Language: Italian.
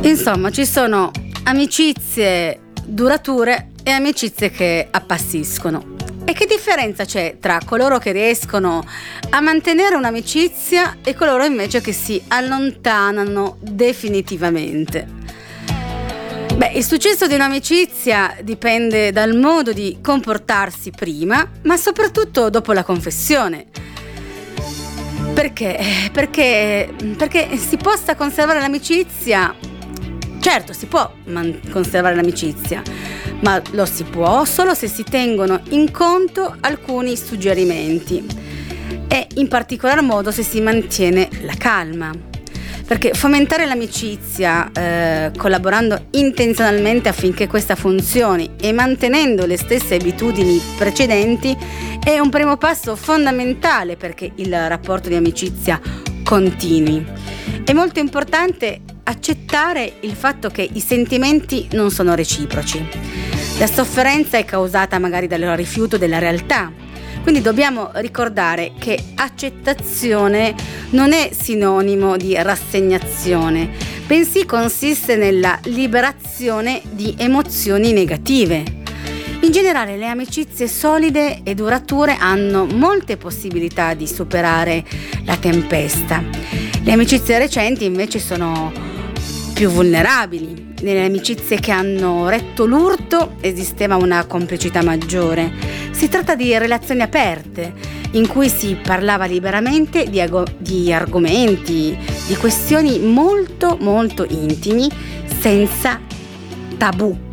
Insomma, ci sono amicizie durature e amicizie che appassiscono. E che differenza c'è tra coloro che riescono a mantenere un'amicizia e coloro invece che si allontanano definitivamente? Beh, il successo di un'amicizia dipende dal modo di comportarsi prima, ma soprattutto dopo la confessione. Perché? Perché si possa conservare l'amicizia. Certo, si può conservare l'amicizia, ma lo si può solo se si tengono in conto alcuni suggerimenti e in particolar modo se si mantiene la calma. Perché fomentare l'amicizia collaborando intenzionalmente affinché questa funzioni e mantenendo le stesse abitudini precedenti è un primo passo fondamentale perché il rapporto di amicizia continui. È molto importante accettare il fatto che i sentimenti non sono reciproci. La sofferenza è causata magari dal rifiuto della realtà. Quindi dobbiamo ricordare che accettazione non è sinonimo di rassegnazione, bensì consiste nella liberazione di emozioni negative. In generale le amicizie solide e durature hanno molte possibilità di superare la tempesta. Le amicizie recenti invece sono più vulnerabili. Nelle amicizie che hanno retto l'urto esisteva una complicità maggiore. Si tratta di relazioni aperte, in cui si parlava liberamente di argomenti, di questioni molto molto intimi, senza tabù.